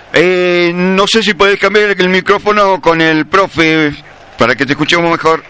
No sé si podés cambiar el micrófono con el profe para que te escuchemos mejor.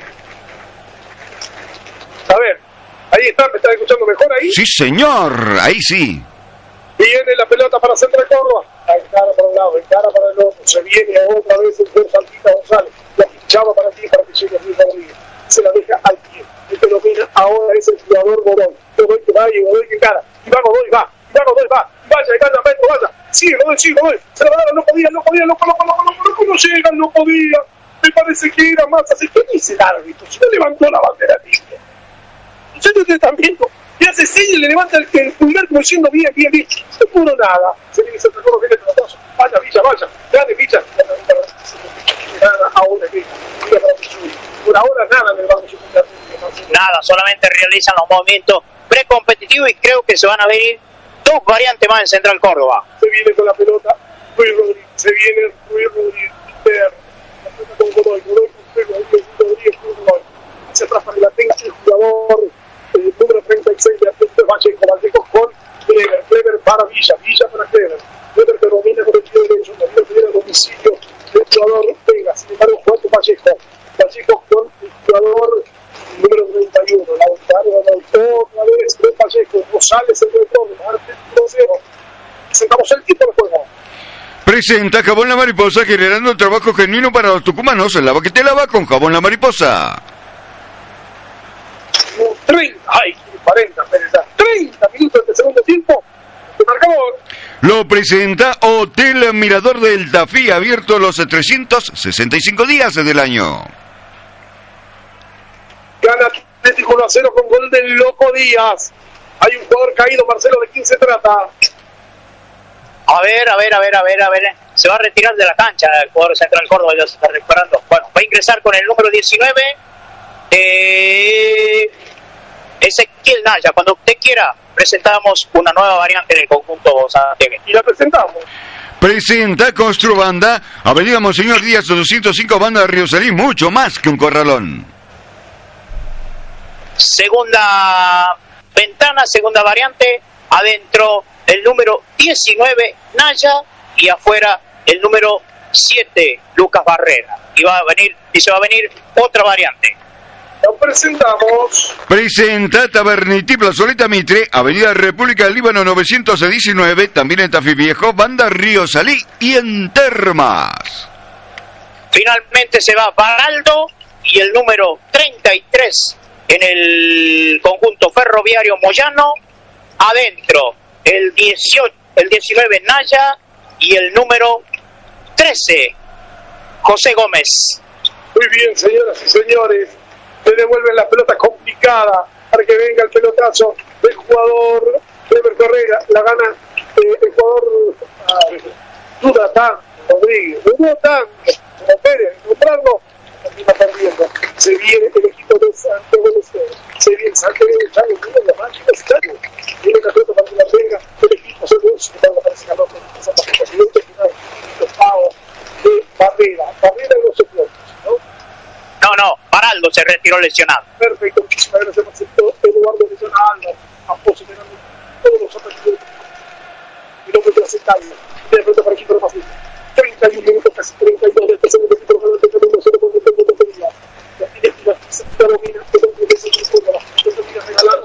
A ver, ahí está, ¿me estás escuchando mejor ahí? Sí, señor, ahí sí. Viene la pelota para Central Córdoba. Encara para un lado, encara para el otro. Se viene otra vez el juez Saltita González. La pinchaba para ti, para que llegue a Luis Rodríguez. Se la deja al pie. El que domina ahora es el jugador Godoy. Godoy que va y Godoy que encara. Y va Godoy, va. Y va Godoy, va. Vaya, gana Metro, vaya. Sigue Godoy, sigue Godoy. Se la va a dar, no podía. No llega, no podía. Me parece que era más así. ¿Qué dice el árbitro? Si no levantó la bandera tibia. Ustedes están viendo. Y hace seis y le levanta el pulgar como diciendo bien. No pudo nada. Se viene Central Córdoba, viene el pelotazo. Vaya, Villa, vaya. Grande, Villa. Nada, ahora Villa. Por ahora nada me vamos a hacer. Nada, solamente realizan los movimientos precompetitivos y creo que se van a venir dos variantes más en Central Córdoba. Se viene con la pelota Luis Rodríguez. Se viene Luis Rodríguez. La pelota con Godoy. Godoy con Rodríguez. Se atrás para que la tenga el jugador. El número 36 de Atlético Vallejo con Clever para Villa para Clever que domina con el pie derecho, también tiene el domicilio del jugador Vega, sin embargo juega con Vallejo con el jugador número 31, otra vez con Vallejo, Rosales el retorno, Arturo 0, presentamos el tipo de juego. Presenta Jabón La Mariposa, generando trabajo genuino para los tucumanos. El lava que te lava con Jabón La Mariposa. 30 minutos de segundo tiempo. El marcador. Lo presenta Hotel Mirador del Tafí, abierto los 365 días del año. Gana Atlético 1-0 con gol del Loco Díaz. Hay un jugador caído, Marcelo, ¿de quién se trata? A ver. Se va a retirar de la cancha el jugador Central Córdoba, ya se está recuperando. Bueno, va a ingresar con el número 19. Ezequiel Naya, cuando usted quiera, presentamos una nueva variante en el conjunto santiagueño. Y la presentamos. Presenta Construbanda, Avenida Monseñor Díaz 205, Banda de Río Salí, mucho más que un corralón. Segunda ventana, segunda variante, adentro el número 19, Naya, y afuera el número 7, Lucas Barrera. Y se va a venir otra variante. Lo presentamos. Presenta Tabernití Plazoleta Mitre, Avenida República del Líbano 919, también en Tafí Viejo, Banda Río Salí y en Termas. Finalmente se va Baraldo y el número 33 en el conjunto ferroviario Moyano, adentro el 19 Naya y el número 13 José Gómez. Muy bien, señoras y señores. Se devuelven las pelotas complicadas para que venga el pelotazo del jugador Clever Correa. La gana el jugador Dudatan Rodríguez. Dudatan como Pérez, nombrarlo, termina perdiendo. Se viene el equipo de Santiago del Estero. Se viene Santiago del Estero. Viene la pelota para que la venga el equipo. Se viene para la presidente final. Los pagos de Barrera. Barrera no se puede. No, Baraldo se retiró lesionado. Perfecto, muchísimas gracias, Marcelo. Eduardo Lesionado, apoyo generando todos los ataques. Kilómetros sectarios. De pronto para aquí, pero más 31 minutos, casi 32 de este segundo tiempo. Con el tempo de seguridad. La directiva se domina, que no tiene ese tipo de la termina regalando.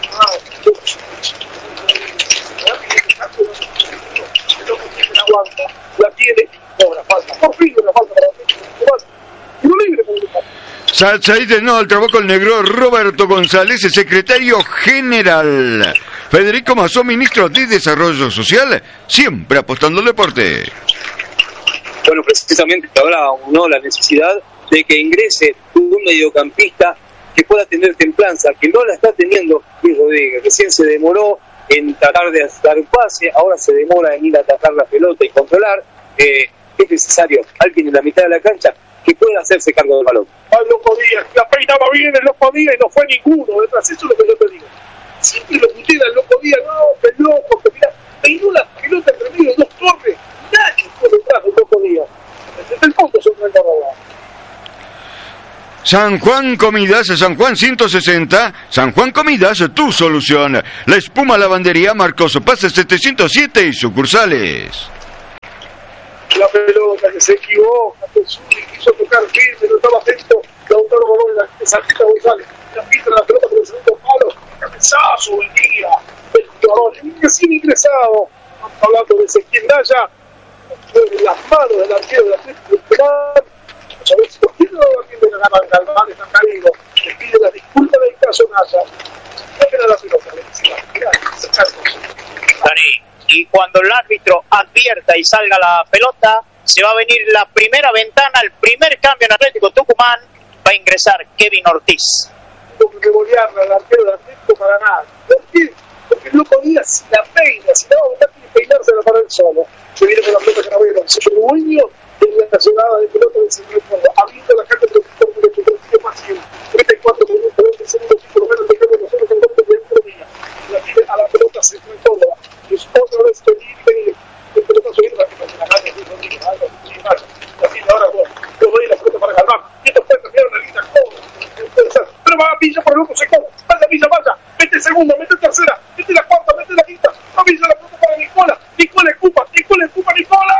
La tiene, cobra falta. Por fin una falta para la tiro libre por el Salsaite no, el trabajo el negro Roberto González, el secretario general. Federico Mazó, ministro de Desarrollo Social, siempre apostando al deporte. Bueno, precisamente hablábamos, ¿no? La necesidad de que ingrese un mediocampista que pueda tener templanza, que no la está teniendo Luis Rodríguez. Recién se demoró en tratar de dar un pase, ahora se demora en ir a atacar la pelota y controlar. Es necesario alguien en la mitad de la cancha que pueda hacerse cargo del balón. Al Loco Díaz, la peinaba bien el Loco Díaz y no fue ninguno detrás. Eso es lo que yo te digo. Siempre lo putea el Loco Díaz, no, que loco, que mirá, peinó la pelota entre medio de dos torres. Nadie fue detrás del Loco Díaz. Desde el fondo se encuentra robado. San Juan Comidas, San Juan 160, San Juan Comidas, tu solución. La Espuma Lavandería Marcos Paz 707 y sucursales. la pelota que se equivoca, que Zuli quiso tocar firme, no estaba atento, Lautaro Rodón, la Sartita González, la pista de la pelota por el segundo palo, cabezazo del día, el jugador recién ingresado, estamos hablando de Ezequiel Naya, en las manos del arquero del Atlético Nacional, a ver si los tiene o tiene que ganar Galván, está caído, le pide la disculpa del caso Naya, no la pelota, le dice, Dani, y cuando el árbitro advierta y salga la pelota, se va a venir la primera ventana, el primer cambio en Atlético Tucumán, va a ingresar Kevin Ortiz. Tuvo que golearla al arquero de Atlético para nada. ¿Por qué? Porque no podía, si la peina, si la va a buscar que peinársela para él solo. Se viene con la pelota Gravero, se fue dueño en la llegada de pelota del señor Córdoba, abriendo la carta del sector derecho, pero tiene más tiempo. 34 minutos, 20 segundos, por lo menos de cambio nosotros con golpe de economía. La tiene a la pelota, se fue Córdoba. Es otra vez que el pelotazo viene la pelota, la gana, la tiene ahora, bueno, yo doy la pelota para Galván. Y esto puede cambiar una línea Córdoba. Pero va a Villa por el otro sector. Vaya Villa, vaya. Mete segunda, mete tercera, mete la cuarta, mete la quinta. Va Villa la pelota para Nicola. Nicola escupa. Nicola.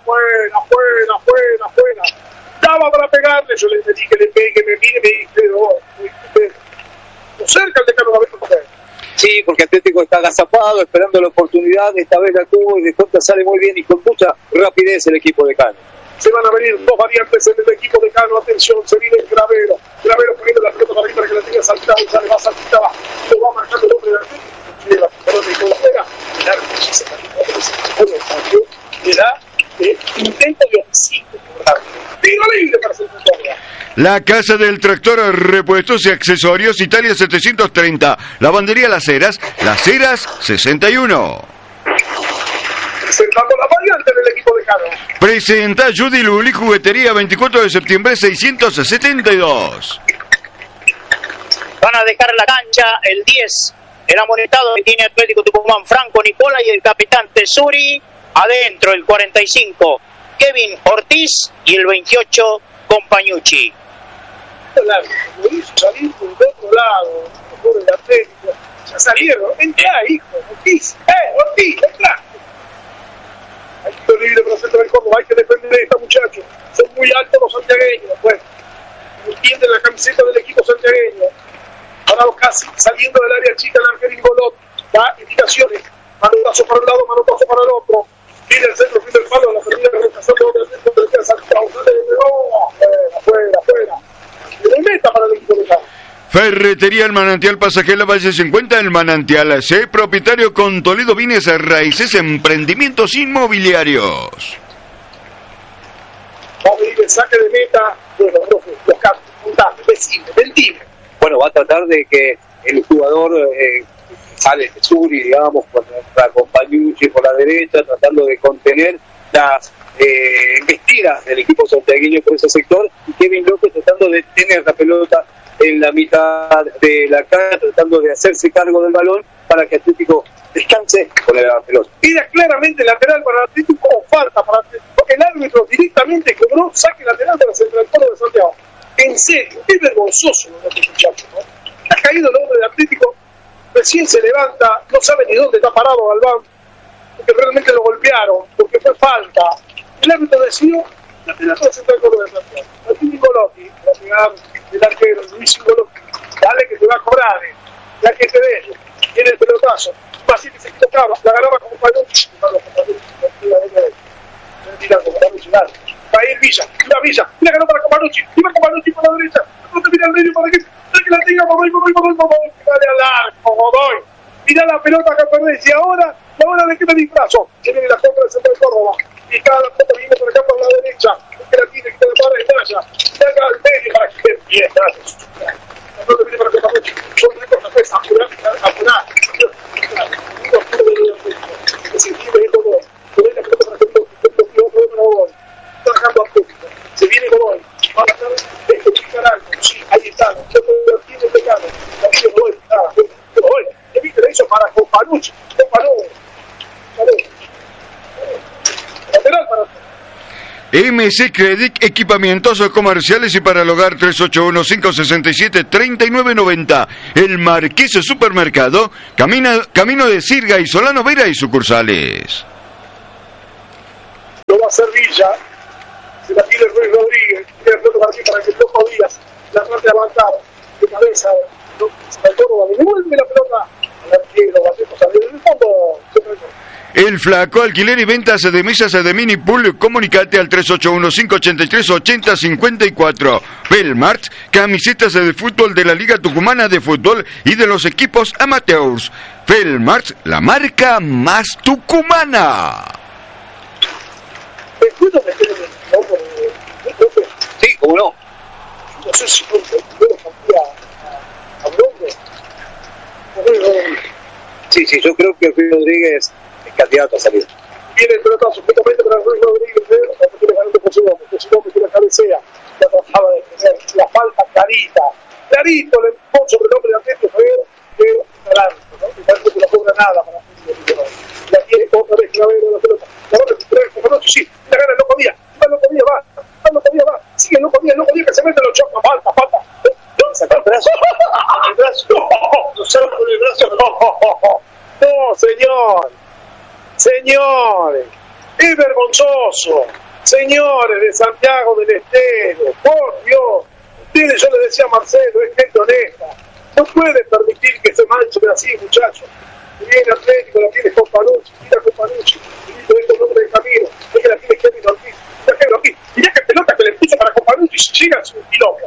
Afuera. Daba para pegarle. Yo le pedí que le pegue, me mire, me dije, no cerca el decano Gabriel José. Sí, porque Atlético está agazapado, esperando la oportunidad. Esta vez la tuvo y de contra sale muy bien y con mucha rapidez el equipo de Cano. Se van a venir dos variantes en el equipo de Cano. Atención, se viene el Gravero poniendo la pelota para arriba para que la tenga saltada. González va saltada, lo va marcando el hombre de Atlético. La pelota y con fuera. El árbitro se le da intento de homicidio. Tiro libre para Central Córdoba. La Casa del Tractor, repuestos y accesorios, Italia 730. Lavandería Las Heras 61. Presentando la variante del equipo de Cano. Presenta Judy Luli, juguetería 24 de septiembre 672. Van a dejar la cancha el 10, el amonestado que tiene Atlético Tucumán, Franco Nicola, y el capitán Tesuri. Adentro el 45, Kevin Ortiz, y el 28, Compañucci. Lo hizo salir por el otro lado, por el Atlético. Ya salieron. Entrá, hijo. Ortiz, entrá. Hay que libre para Central Córdoba, hay que defender a esta muchachos. Son muy altos los santiagueños, pues. Entienden la camiseta del equipo santiagueño. Parado casi saliendo del área chica el arquero Ingolot. Da indicaciones. Manotazo para un lado, manotazo para el otro. Viene el centro, fin del palo, la termina rechazando otra vez. Afuera. De meta para el equipo de Cano. Ferretería El Manantial, pasaje La Valle 50, El Manantial. Sé propietario con Toledo Bienes Raíces, emprendimientos inmobiliarios. Vamos a ir el saque de meta. Bueno, los cambios, contame, mentime. Bueno, va a tratar de que el jugador sale de Suri, digamos, con Compañucci por la derecha, tratando de contener las embestidas del equipo santiagueño por ese sector, y Kevin López tratando de tener la pelota en la mitad de la cancha, tratando de hacerse cargo del balón para que Atlético descanse con la pelota. Era claramente lateral para Atlético o falta para Atlético, porque el árbitro directamente cobró saque lateral de la Central Córdoba de Santiago. En serio, es vergonzoso lo de este muchacho, ¿no? Ha caído el hombre de Atlético, recién se levanta, no sabe ni dónde está parado Galván, porque realmente lo golpearon, porque fue falta. El árbitro decidió lateral de la Central Córdoba de Santiago. Martín Ingolotti, va a pegar el arquero Luis Ingolotti. Dale que te va a cobrar, ya que te dé. Tiene el pelotazo. Así que se tocaba, la ganaba como Panucci. Va a ir Villa, la ganó para Compañucci, iba Compañucci por la derecha, no te mira el medio para que la tenga Godoy, dale al arco, Godoy, mira la pelota que perdés, y ahora de qué me disfrazo, se viene la contra del Central Córdoba, y cada pelota viene por acá por la derecha, que la tiene, que te la para y Naya, y acá al medio para que empiece, la pelota viene para Compañucci, yo le digo la pesa, apurar, se viene Godoy, va a hacer esto chicar algo, sí, ahí está, tiene pecado, Godoy, ¿qué viste? Le hizo para Compañucci, lateral para MC Credit, equipamientos comerciales y para el hogar, 381-567-3990. El Marqués Supermercado, camino de Sirga y Solano Vera y sucursales. Lo va a hacer Villa. Se la tiene Ruiz Rodríguez. Tiene el pelota para que el Loco Díaz la trate de avanzar. De cabeza. Se la Córdoba. Le devuelve la pelota al arquero. Vallejo salió en el fondo. El Flaco, alquiler y ventas de mesas de mini pool, comunicate al 381-583-8054. Belmart, camisetas de fútbol de la Liga Tucumana de Fútbol y de los equipos amateurs. Belmart, la marca más tucumana. Sí, cómo no. No sé si yo lo cambié a Blonde. Sí, yo creo que Ruiz Rodríguez es candidato a salir. Viene el pelotazo completamente para Ruiz Rodríguez, cuando tiene ganando por su nombre que la cabecea, la trataba de tener la falta clarito, le empujó sobre el hombre de Atlético Ferrer, pero clarito, ¿no? Y parece que no cobra nada para Atlético. La tiene otra vez Clavero la pelota, la va a recuperar el Camarocho, sí, la gana, no podía, va, sigue, no podía, que se mete los chocos, falta, saca el brazo, no salga con el brazo, no, señores, es vergonzoso, señores de Santiago del Estero, por Dios, ustedes, yo les decía a Marcelo, es gente honesta, no puede permitir que se manchen así, muchachos. Viene Atlético, la tiene Companucci, tira Companucci, y dice esto nombre de camino, es que la tiene Kevin Ortiz, mirá que pelota que le puso para Companucci y llega a su kilómetro.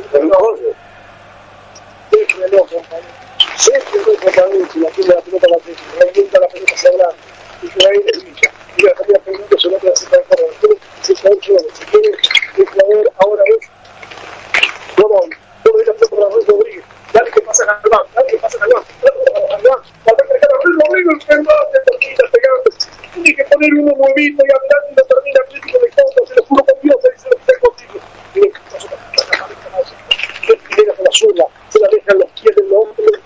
Siempre no Companucci, la tiene la pelota la Atlético, revienta la pelota hacia adelante, y que ahí es Villa, y la tenía pendiente, se lo puede hacer para el corredor, se quiere extraer ahora es Rodón, todo la pelota para Ruiz Rodríguez, dale que pasa Galván, tiene que poner uno nuevito y adelante y lo termina Atlético de Contra, se lo juro con Dios, ahí se lo está contigo. Tiene que pasar por la zurda, se la dejan los pies del hombre, es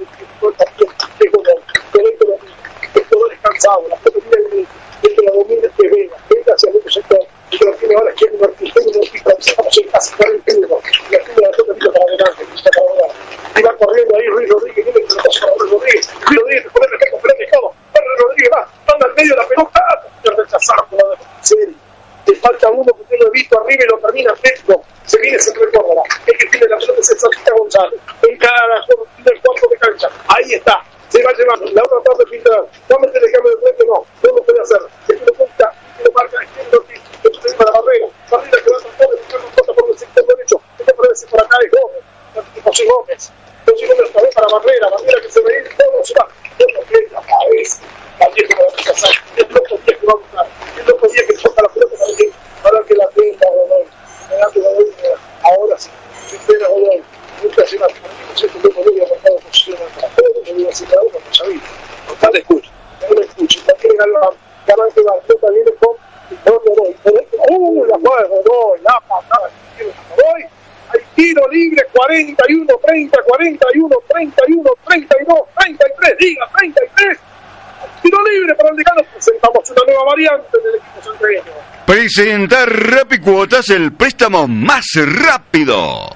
todo descansado, la pelota tiene el que la domina es Vega hacia el otro sector, y que lo tiene ahora Kevin Ortiz, estamos en casi 40 minutos, y la tiene la pelota para adelante, y va corriendo ahí Ruiz Rodríguez, viene el pelotazo para Ruiz Rodríguez, pone el reflejo, todo, Ruiz Rodríguez va, anda al medio de la pelota, rechazar por la serie. Le falta uno que usted lo he visto arriba y lo termina Atlético, se viene se recordará, el que tiene la pelota es el Santiago González, en cada del cuarto de cancha, ahí está, se va llevando, la otra parte filtrar, no meter el cambio de frente, no lo puede hacer, el que lo punta, y lo marca, el que lo tiene, el que para Barrera que va a tratar de buscar una cosa por el sector derecho, el que aparece por acá es Gómez, José Gómez otra vez para Barrera que se ve, todo se va, otro que la cabeza, la vieja va a rechazar, el otro día que va a buscar, el otro día que toca la pelota para que la tenga Godoy, ahora sí, se espera Godoy, nunca se va, no sé que luego había marcado posición acá, pero no iba a ser cada uno, no sabía, no le escucho, la tiene Galván que va, la pelota viene con Godoy, la juega Godoy, la patada que tiene Godoy. Hay tiro libre, 41, 30, 41, 31, 32, 33, diga 33. Tiro libre para el decano. Presentamos una nueva variante del equipo santiagueño. Presentar Rapicuotas, el préstamo más rápido.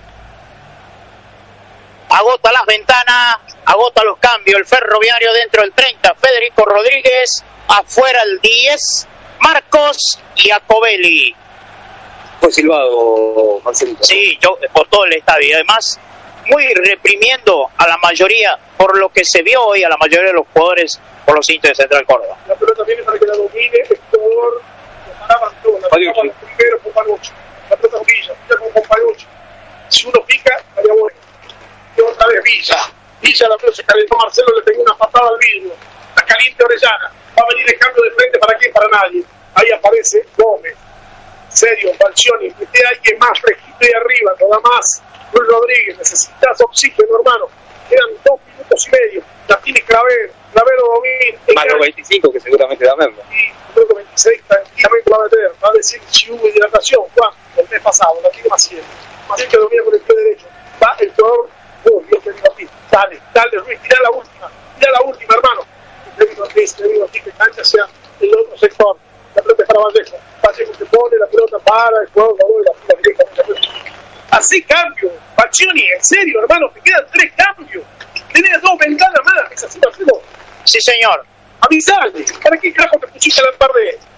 Agota las ventanas, agota los cambios. El Ferroviario dentro del 30, Federico Rodríguez. Afuera el 10, Marcos Iacobelli. Fue silbado, Marcelito. Sí, yo por todo el estadio. Además, muy reprimiendo a la mayoría, por lo que se vio hoy, a la mayoría de los jugadores por los hinchas de Central Córdoba. La pelota viene para que la domine el jugador. Lo paraban todos. La pelota primero con Panucci. La pelota con Villa con Panucci. Si uno pica, estaría bueno. Y otra vez Villa la pelota se calentó. Marcelo le pegó una patada al vidrio. La caliente Orellana. Va a venir el cambio de frente para quién, para nadie. Ahí aparece Gómez. Serio, Falcioni, mete a alguien más fresquito de arriba, nada más. Luis Rodríguez, necesitas oxígeno, hermano. Quedan 2 minutos y medio. La tiene Clavero domina. Más los 25 que seguramente da menos. Y creo que 26 tranquilamente va a meter. Va a decir si hubo hidratación. Juan, el mes pasado, la tiene Maciel. Maciel que domina con el pie derecho. Va el jugador. Dios que digo a ti. Dale, Ruiz, tira la última, hermano. Le digo a ti que cancha sea el otro sector. La pelota es para Vallejo. Vallejo se pone la pelota para el jugador y la tira directamente. Así cambio. Falcioni, en serio, hermano, te quedan 3 cambios. Tenés 2 ventanas más. ¿Es así, Marcelo? Sí, señor. Avisale. ¿Para qué carajo te pusiste a la par de él?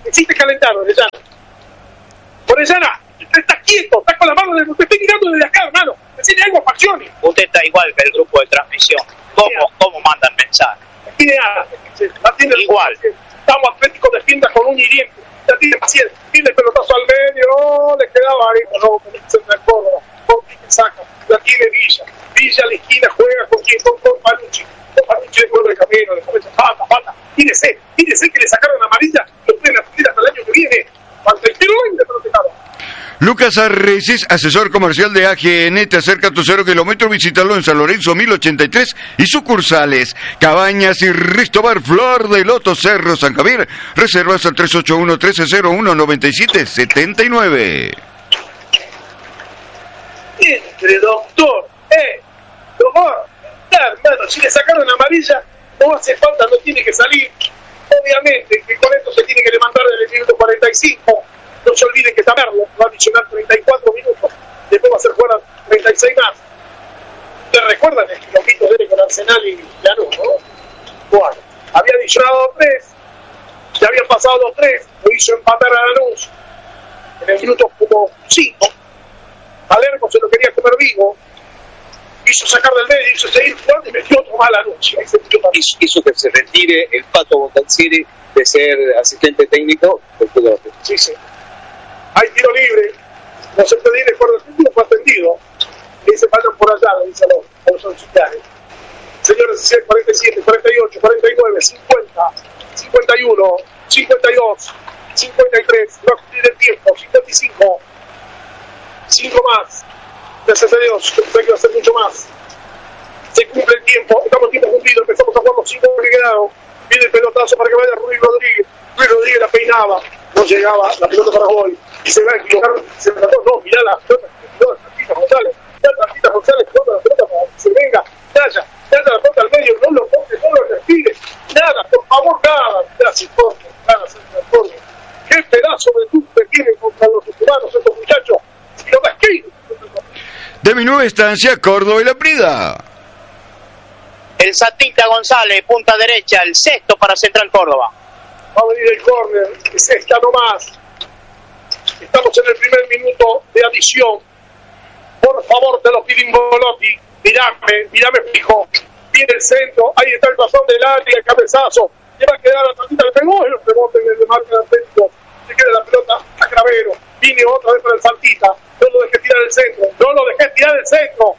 Hiciste calentar, Orellana. Orellana, estás quieto, estás con la mano, te estoy mirando desde acá, hermano. Decime algo, Faccioni. Usted está igual que el grupo de transmisión. ¿Cómo mandan mensajes? Tiene alas, la tiene igual. Estamos Atlético defienda con un hiriente. Ya tiene paciencia. Tiene el pelotazo al medio. Le quedaba ahí. No, con el centro de Córdoba. Con quien saca. La tiene Villa. Villa a la esquina juega con quien. Con Panucci. Con Panucci le vuelve el camino. Le comienza falta. Mírese que le sacaron amarilla. Lo pueden afundir hasta el año que viene. Falta el tiro y le protestaba. Lucas Arreces, asesor comercial de AGN, te acerca a tu 0 kilómetro. Visítalo en San Lorenzo 1083 y sucursales Cabañas y Ristobar, Flor de Loto, Cerro San Javier. Reservas al 381-1301-9779. Entre doctor, doctor, hermano, si le sacaron amarilla, no hace falta, no tiene que salir. Obviamente que con esto se tiene que levantar desde el minuto 45. No se olviden que Tamerlo va a adicionar 34 minutos, después va a hacer jugar 36 más. ¿Te recuerdan el kilómetro de con Arsenal y Lanús, no? Bueno, había adicionado 3, ya habían pasado 3, lo hizo empatar a Lanús en el minuto como 5. Palermo se lo quería comer vivo, hizo sacar del medio, hizo seguir jugando y metió otro mal Lanús. Hizo que se retire el Pato Bondancieri de ser asistente técnico del fútbol. Sí. Hay tiro libre, no se pedí el cuarto del fue atendido. Y se faltan por allá, lo dice los auxiliares. Señores, 47, 48, 49, 50, 51, 52, 53, no cumplir el tiempo, 55, 5 más. Gracias a Dios, hay que hacer mucho más. Se cumple el tiempo, estamos en tiempo cumplido, empezamos a jugar los 5 que quedaron. Viene el pelotazo para que vaya Ruiz Rodríguez. Ruiz Rodríguez la peinaba, no llegaba la pelota para gol. Y se va a equivocar, se trató, no, mirá la pelota, Tantita González, pelota la pelota para que se venga, Naya la pelota al medio, no lo toques, no lo respires, nada, por favor, nada. Gracias, Jorge, Jorge. Qué pedazo de tú que tienen contra los humanos estos muchachos, si no das que De mi nueva estancia, Córdoba y La Prida. El Satita González, punta derecha, el sexto para Central Córdoba. Va a venir el córner, es esta nomás. Estamos en el primer minuto de adición. Por favor, te lo pido Ingolotti. Mirame fijo. Viene el centro, ahí está el pasón del área, el cabezazo. Le va a quedar a Santita, le pegó el rebote en el marco del Atlético. Se queda la pelota a Cravero. Viene otra vez para el Santita. No lo dejé tirar el centro. No lo dejé tirar el centro.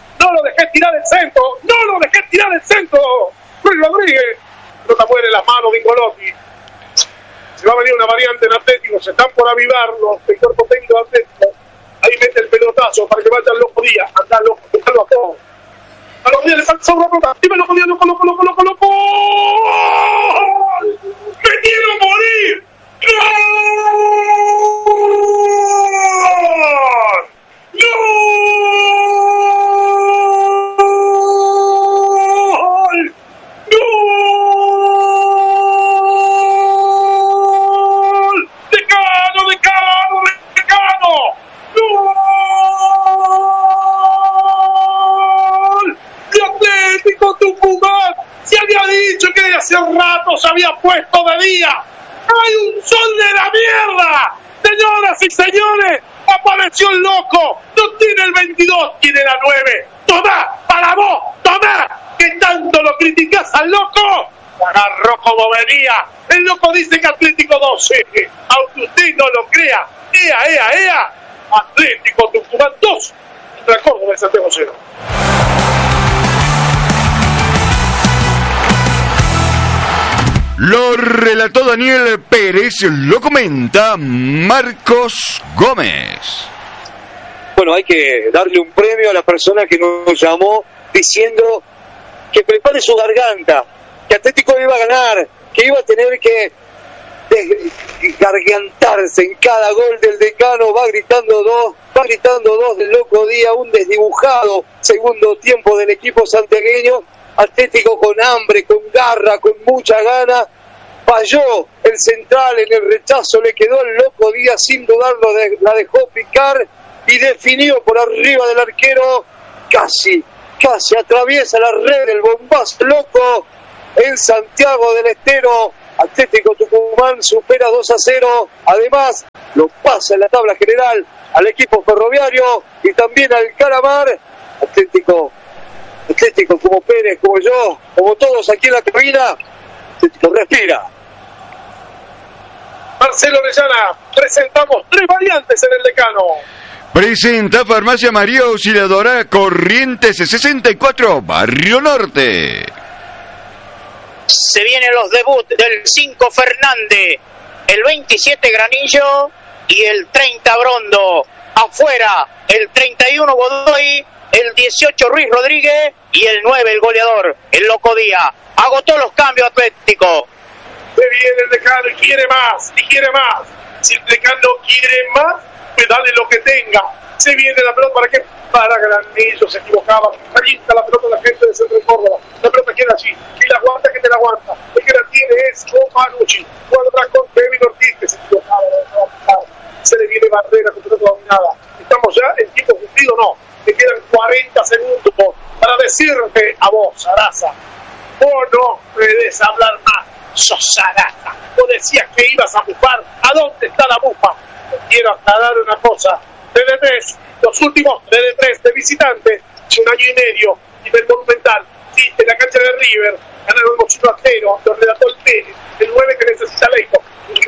Ruiz Rodríguez. La pelota muere en las manos de Ingolotti. Se va a venir una variante en Atlético, se están por avivarlo, el cuerpo técnico de Atlético. Ahí mete el pelotazo para que vaya el Loco Díaz. Anda Loco, déjalo a todos. A los Díaz le falta una pelota. Dime Loco Díaz, Loco. ¡Me quiero morir! Hace rato se había puesto de día. ¡Hay un sol de la mierda! Señoras y señores, apareció el Loco. No tiene el 22, tiene la 9. ¡Tomá! ¡Para vos! ¡Tomá! ¿Qué tanto lo criticás al Loco? Agarró como venía. El Loco dice que Atlético 12. Aunque usted no lo crea. ¡Ea! Atlético Tucumán 2. Contra Córdoba de Santiago 0. Lo relató Daniel Pérez, lo comenta Marcos Gómez. Bueno, hay que darle un premio a la persona que nos llamó diciendo que prepare su garganta, que Atlético iba a ganar, que iba a tener que gargantarse en cada gol del Decano. Va gritando dos del Loco Díaz, un desdibujado segundo tiempo del equipo santiagueño. Atlético con hambre, con garra, con mucha gana. Falló el central en el rechazo, le quedó el Loco Díaz, sin dudarlo, la dejó picar y definió por arriba del arquero. Casi atraviesa la red, el bombazo Loco en Santiago del Estero. Atlético Tucumán supera 2-0. Además, lo pasa en la tabla general al equipo ferroviario y también al Calamar. Atlético como Pérez, como yo, como todos aquí en la cabina. Atlético respira. Marcelo Orellana, presentamos 3 variantes en el Decano. Presenta Farmacia María Auxiliadora Corrientes 64, Barrio Norte. Se vienen los debuts del 5 Fernández, el 27 Granillo y el 30 Brondo. Afuera el 31 Godoy, el 18 Ruiz Rodríguez y el 9 el goleador, el Loco Díaz. Agotó los cambios Atlético. Se viene el Decano y quiere más. Si el Decano quiere más, pues dale lo que tenga. Se viene la pelota, ¿para qué? Para Granillo, se equivocaba. Calienta la pelota la gente de Centro de Córdoba. La pelota queda allí. Y la aguanta, que te la aguanta. El que la tiene es Manucci. Cuadra con Kevin Ortiz, que se equivocaba. Se le viene Barrera con pelota dominada. Estamos ya en tiempo cumplido, no. Te quedan 40 segundos para decirte a vos, Sarasa. Vos no puedes hablar más. Sos Sarasa. Vos decías que ibas a bufar. ¿A dónde está la bufa? Quiero aclarar una cosa. 3 de 3, los últimos 3 de 3 de visitante, hace 1 año y medio, nivel Monumental, sí, en la cancha de River, ganaron 1-0, lo relató el Pérez, el 9 que necesita Leico,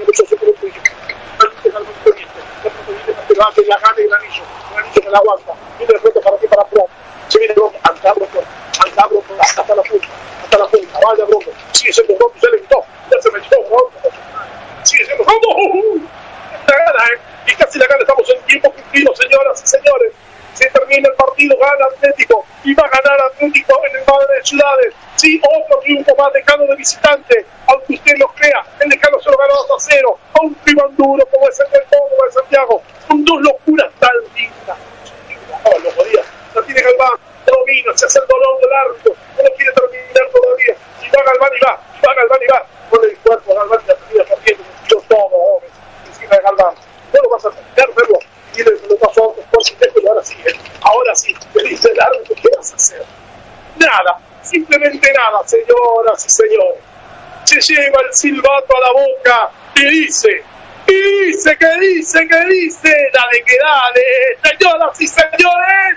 la gana y Granillo que la aguanta, y de repente para aquí para afuera, se viene Bronco, Antabro, hasta la punta, vaya Bronco, sigue siendo Bronco, se le quitó, ya se metió Bronco, sigue siendo Bronco, la gana, y casi la gana, estamos en tiempo cumplido, señoras y señores. Se termina el partido, gana Atlético y va a ganar Atlético en el Madre de Ciudades. Sí, otro triunfo más Decano de visitante, aunque usted lo crea, el Decano se lo ganó 2-0 a un rival duro como es el del Córdoba de Santiago, con 2 locuras tan dignas. No, lo podía, la tiene Galván, domina, se hace el dolor del árbitro, no lo quiere terminar todavía. Y va Galván y va, con el cuerpo Galván ya termina partiendo, yo todo, hombre, encima de Galván. No lo vas a terminar, verlo. Tiene el pelotazo por su texto y ahora sí, le dice el árbitro, ¿qué vas a hacer? Nada, simplemente nada, señoras y señores. Se lleva el silbato a la boca y dice, dale que dale, señoras y señores,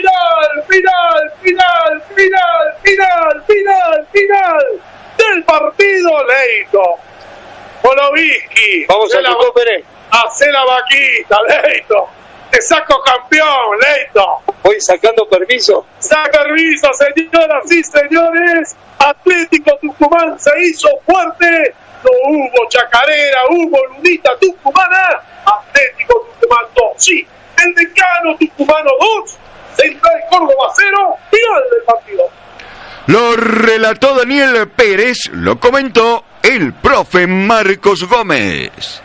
final del partido, Leito. Poloviski. Vamos a Pérez. Hacé la vaquita, Leito. Te saco campeón, Leito. Voy sacando permiso. Saca permiso, señoras y señores. Atlético Tucumán se hizo fuerte. No hubo chacarera, hubo lunita tucumana. Atlético Tucumán 2, sí. El Decano Tucumano 2. Central Córdoba 0. Final del partido. Lo relató Daniel Pérez, lo comentó el profe Marcos Gómez.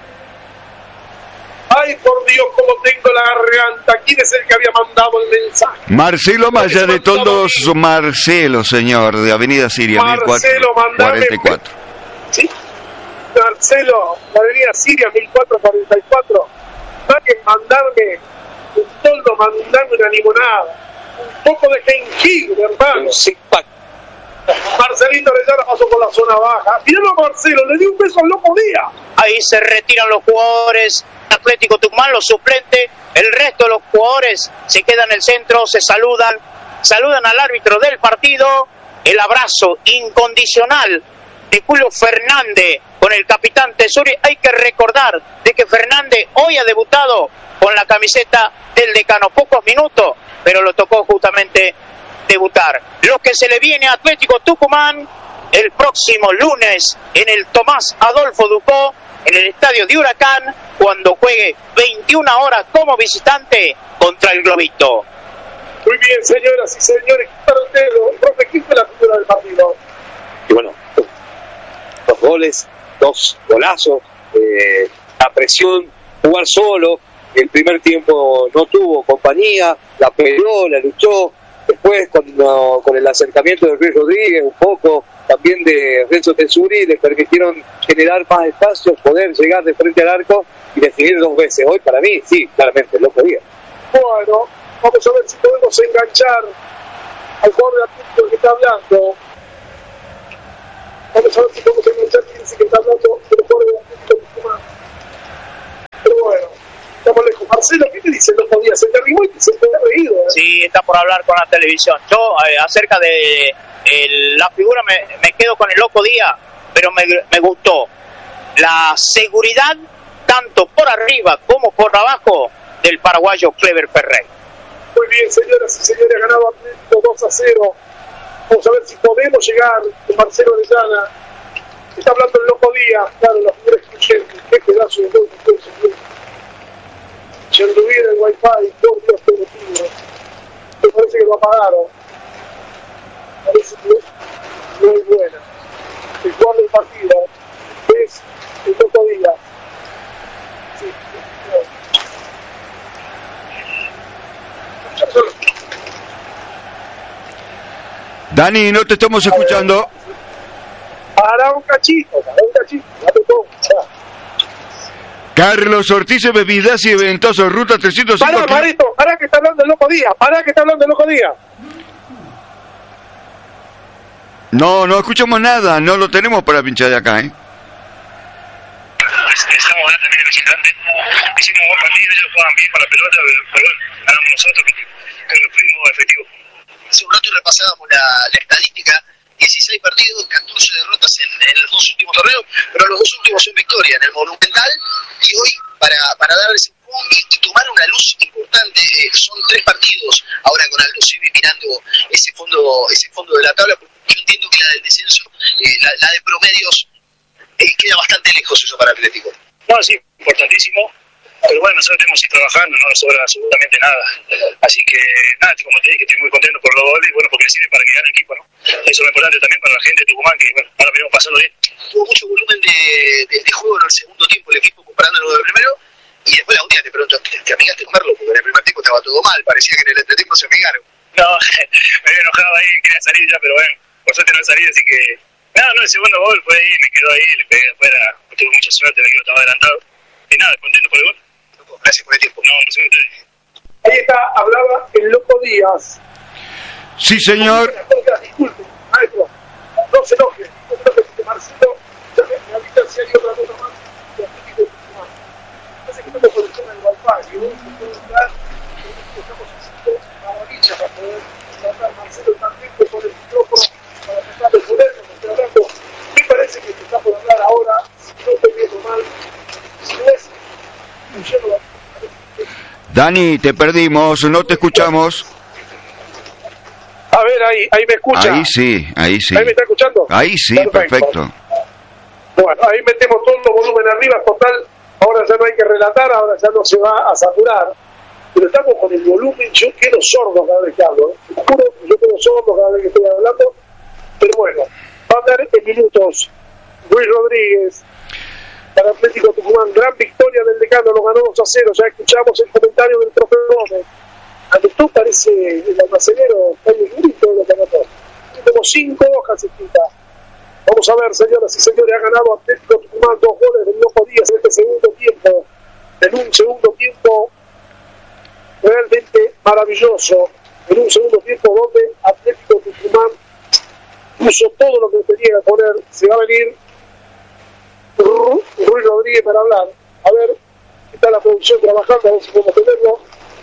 Ay, por Dios, cómo tengo la garganta. ¿Quién es el que había mandado el mensaje? Marcelo Maya de Tondos. Marcelo, señor, de Avenida Siria, Marcelo, 1444. ¿Sí? Marcelo, de Avenida Siria, 1444. Va que mandarme un toldo, mandarme una limonada. Un poco de jengibre, hermano. Sí, Marcelito Orellana pasó por la zona baja. Míralo a Marcelo, le dio un beso al Loco Díaz. Ahí se retiran los jugadores Atlético Tucumán, los suplentes. El resto de los jugadores se quedan en el centro, se saludan al árbitro del partido. El abrazo incondicional de Julio Fernández con el capitán Tesuri. Hay que recordar de que Fernández hoy ha debutado con la camiseta del Decano. Pocos minutos, pero lo tocó justamente debutar. Lo que se le viene a Atlético Tucumán el próximo lunes en el Tomás Adolfo Ducó, en el estadio de Huracán, cuando juegue 21 horas como visitante contra el Globito. Muy bien, señoras y señores, ¿quién fue la figura del partido? Y bueno, 2 goles, 2 golazos, la presión, jugar solo. El primer tiempo no tuvo compañía, la peleó, la luchó. Después, con el acercamiento de Ruiz Rodríguez, un poco también de Renzo Tesuri, le permitieron generar más espacios, poder llegar de frente al arco y definir 2 veces. Hoy, para mí, sí, claramente, lo podía. Bueno, vamos a ver si podemos enganchar al jugador de Atlético que está hablando. Vamos a ver si podemos enganchar quién dice que está hablando de los jugadores de Tucumán. Pero bueno, estamos lejos. Marcelo, ¿qué te dice el otro día? Se te rimó y se te ha reído. Sí, está por hablar con la televisión. Yo, acerca de la figura, me quedo con el Loco Díaz, pero me gustó la seguridad, tanto por arriba como por abajo, del paraguayo Clever Ferreira. Muy bien, señoras y señores, ha ganado Atlético 2-0. Vamos a ver si podemos llegar con Marcelo Orellana. Está hablando el Loco Díaz, claro, la figura excluyente. Qué pedazo de gol que fue. Si anduviera el Wi-Fi, por Dios, todo tío. Me parece que lo apagaron. Parece que es muy buena. El jugador del partido es el Loco Díaz. Sí, Dani, no te estamos escuchando. Para un cachito, date todo. Carlos Ortiz, bebidas y eventos, ruta 305. Pará, Marito, pará que está hablando el Loco Díaz. No escuchamos nada, no lo tenemos para pinchar de acá, Estamos ahora también de visitante. Hicimos un buen partido, ellos jugaban bien con la pelota, pero bueno, ganamos nosotros, que fuimos efectivos. Hace un rato repasábamos la estadística, 16 partidos, 14 derrotas en los dos últimos torneos, pero los dos últimos son victoria en el Monumental, y hoy, para dar ese y tomar una luz importante, son 3 partidos ahora con Aldo Civi mirando ese fondo de la tabla, porque yo entiendo que la del descenso, la de promedios, queda bastante lejos eso para Atlético. No, sí, importantísimo. Pero bueno, nosotros tenemos que ir trabajando, no nos sobra absolutamente nada. Así que, nada, como te dije, estoy muy contento por los goles, bueno, porque sirve para que gane el equipo, ¿no? Eso es lo importante también para la gente de Tucumán, que, bueno, ahora venimos pasando bien. Tuvo mucho volumen de juego en el segundo tiempo el equipo comparándolo del primero, y después la última te pregunto, ¿te amigaste con Merlo? Porque en el primer tiempo estaba todo mal, parecía que en el entretiempo se amigaron. No, me había enojado ahí, quería salir ya, pero bueno, por suerte no salí, así que... No, el segundo gol fue ahí, me quedó ahí, le pegué afuera, tuve mucha suerte, el equipo estaba adelantado. Y nada, contento por el gol. Gracias por el tiempo. No sé ustedes. Ahí está, hablaba el Loco Díaz. Sí, señor. Disculpe, maestro, no se enoje, que Marcelo, me avisa si hay otra cosa más. Parece que estamos por el tema del Wi-Fi, que hoy se puede entrar, estamos haciendo maravillas para poder tratar Marcelo Tantito con el micrófono, para tratar de ponerlo, me estoy hablando. Me parece que está por hablar ahora, si no estoy viendo mal, si no es, Dani, te perdimos, no te escuchamos. A ver, ahí me escucha. Ahí sí. ¿Ahí me está escuchando? Ahí sí, perfecto. Bueno, ahí metemos todo el volumen arriba, total, ahora ya no hay que relatar, ahora ya no se va a saturar, pero estamos con el volumen, yo quedo sordo cada vez que hablo, te juro, yo quedo sordo cada vez que estoy hablando, pero bueno, va a hablar en minutos Luis Rodríguez, para Atlético Tucumán, gran victoria del Decano, lo ganó 2-0, ya escuchamos el comentario del Trofeo Gómez. Anotó, parece el almacenero, el grito de lo que anotó. Como 5 hojas escritas. Vamos a ver, señoras y señores, ha ganado Atlético Tucumán 2 goles del Loco Díaz en este segundo tiempo. En un segundo tiempo realmente maravilloso. En un segundo tiempo donde Atlético Tucumán puso todo lo que tenía que poner. Se va a venir Ruiz Rodríguez para hablar. A ver, está la producción trabajando, a ver si podemos tenerlo.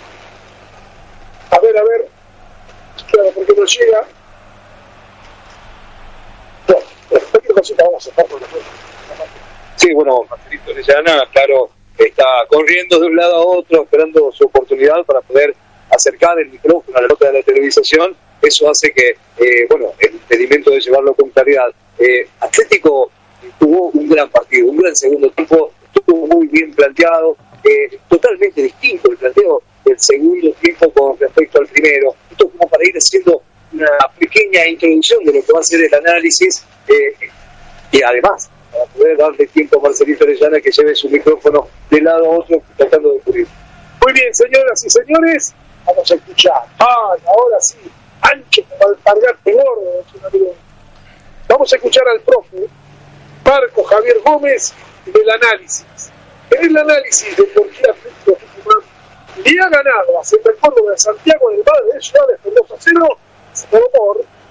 A ver, claro, porque no llega. Bueno, cualquier cosita vamos a hacer por la fuerza. Sí, bueno, Marcelito Orellana, claro, está corriendo de un lado a otro, esperando su oportunidad para poder acercar el micrófono a la nota de la televisación. Eso hace que, el impedimento de llevarlo con claridad. Atlético tuvo un gran partido, un gran segundo tiempo, estuvo muy bien planteado, totalmente distinto el planteo del segundo tiempo con respecto al primero. Esto como para ir haciendo una pequeña introducción de lo que va a ser el análisis, y además para poder darle tiempo a Marcelito Orellana que lleve su micrófono de lado a otro tratando de cubrir. Muy bien, señoras y señores, vamos a escuchar. Ahora sí, ancho como alpargate gordo. Vamos a escuchar al profe Marco Javier Gómez del análisis. En el análisis de por qué Atlético Tucumán le ha ganado a Central Córdoba de Santiago en el Valle de Ciudades por 2-0, por